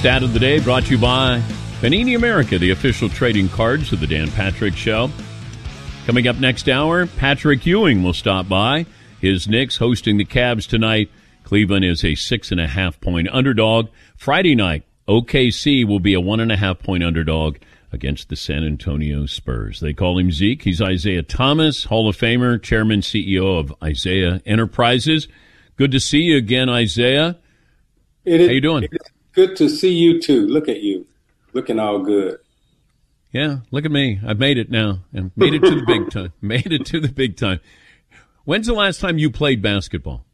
Stat of the day brought to you by Panini America, the official trading cards of the Dan Patrick Show. Coming up next hour, Patrick Ewing will stop by. His Knicks hosting the Cavs tonight. Cleveland is a 6.5-point underdog. Friday night, OKC will be a 1.5-point underdog against the San Antonio Spurs. They call him Zeke. He's Isaiah Thomas, Hall of Famer, Chairman, CEO of Isaiah Enterprises. Good to see you again, Isaiah. How you doing? Good to see you, too. Look at you. Looking all good. Yeah, look at me. I've made it now. And made it to the big time. Made it to the big time. When's the last time you played basketball?